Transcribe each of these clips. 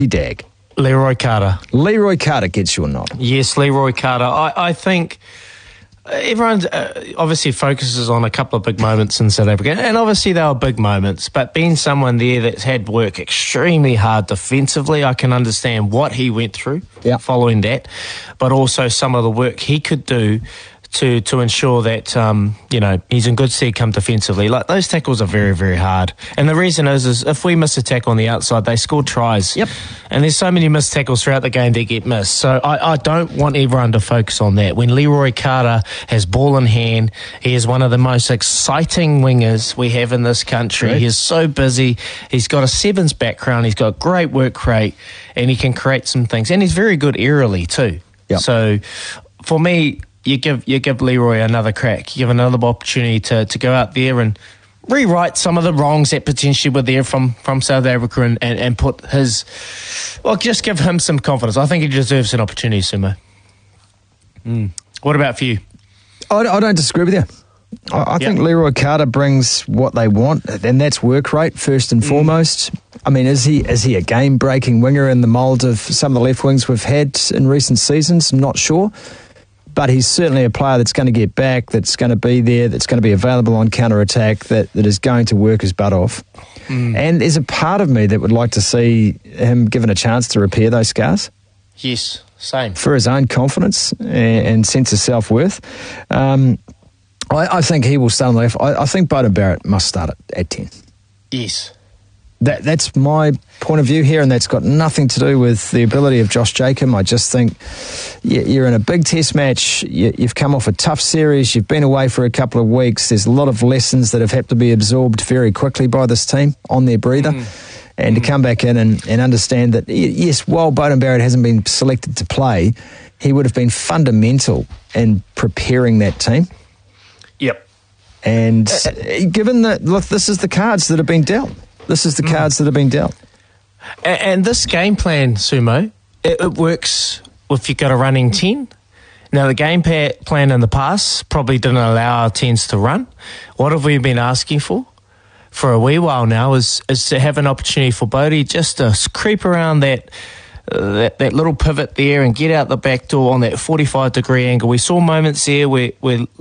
Dag. Leroy Carter. Leroy Carter gets your nod. Yes, Leroy Carter. I think everyone obviously focuses on a couple of big moments in South Africa, and obviously they were big moments, but being someone there that's had work extremely hard defensively, I can understand what he went through following that, but also some of the work he could do to ensure that, he's in good stead come defensively. Like, those tackles are very, very hard. And the reason is if we miss a tackle on the outside, they score tries. Yep. And there's so many missed tackles throughout the game that get missed. So I don't want everyone to focus on that. When Leroy Carter has ball in hand, he is one of the most exciting wingers we have in this country. Right. He is so busy. He's got a sevens background. He's got great work rate, and he can create some things. And he's very good aerially too. Yep. So for me, you give Leroy another crack. You give another opportunity to go out there and rewrite some of the wrongs that potentially were there from South Africa and put his... Well, just give him some confidence. I think he deserves an opportunity, Sumo. What about for you? I don't disagree with you. I think Leroy Carter brings what they want, and that's work rate first and foremost. I mean, is he a game-breaking winger in the mould of some of the left wings we've had in recent seasons? I'm not sure. But he's certainly a player that's going to get back, that's going to be there, that's going to be available on counter-attack, that is going to work his butt off. And there's a part of me that would like to see him given a chance to repair those scars. Yes, same. For his own confidence and sense of self-worth. I think he will start on the left. I think Beauden Barrett must start at 10. Yes. That's my point of view here, and that's got nothing to do with the ability of Josh Jacob. I just think you're in a big test match. You've come off a tough series. You've been away for a couple of weeks. There's a lot of lessons that have had to be absorbed very quickly by this team on their breather. And to come back in and understand that, yes, while Beauden Barrett hasn't been selected to play, he would have been fundamental in preparing that team. Yep. And given that, look, this is the cards that have been dealt. This is the cards that have been dealt. And this game plan, Sumo, it works if you've got a running 10. Now, the game plan in the past probably didn't allow our 10s to run. What have we been asking for a wee while now is to have an opportunity for Bodie just to creep around that little pivot there and get out the back door on that 45-degree angle. We saw moments there where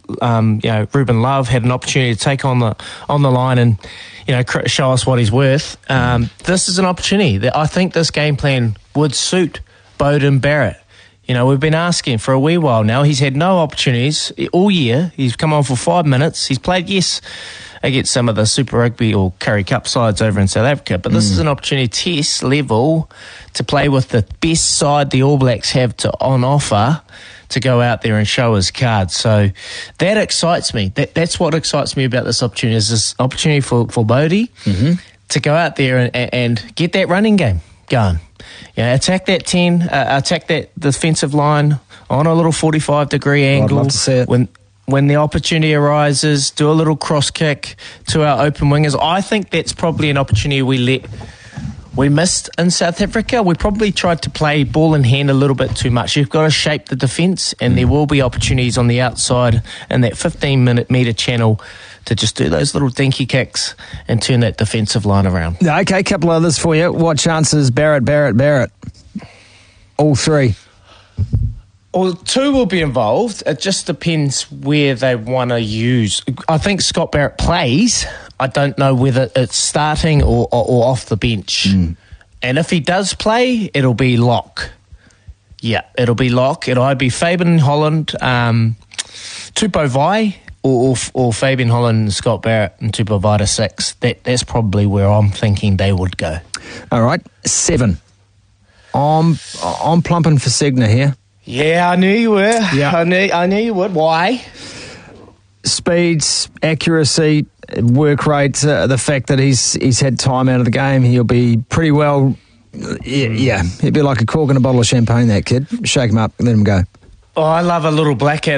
Ruben Love had an opportunity to take on the line and show us what he's worth. This is an opportunity that I think this game plan would suit Beauden Barrett. We've been asking for a wee while now. He's had no opportunities all year. He's come on for 5 minutes. He's played, yes, against some of the Super Rugby or Currie Cup sides over in South Africa, but this is an opportunity test level to play with the best side the All Blacks have on offer to go out there and show his cards. So that excites me. That's what excites me about this opportunity, is this opportunity for Bodie to go out there and get that running game going. Attack that 10, attack that defensive line on a little 45-degree angle. I'd love to see it. When the opportunity arises, do a little cross kick to our open wingers. I think that's probably an opportunity we missed in South Africa. We probably tried to play ball in hand a little bit too much. You've got to shape the defence, and there will be opportunities on the outside in that 15-metre channel to just do those little dinky kicks and turn that defensive line around. Okay, a couple others for you. What chances Barrett? All three. Well, two will be involved. It just depends where they want to use. I think Scott Barrett plays. I don't know whether it's starting or off the bench. And if he does play, it'll be lock. Yeah, it'll be lock. It'll either be Fabian Holland, Tupou Vai, or Fabian Holland and Scott Barrett and Tupou Vai to 6. That's probably where I'm thinking they would go. All right, 7. I'm plumping for Segner here. Yeah, I knew you were. Yeah. I knew you would. Why? Speeds, accuracy, work rate, the fact that he's had time out of the game, he'll be pretty well. Yeah, he'd be like a cork in a bottle of champagne, that kid. Shake him up, let him go. Oh, I love a little black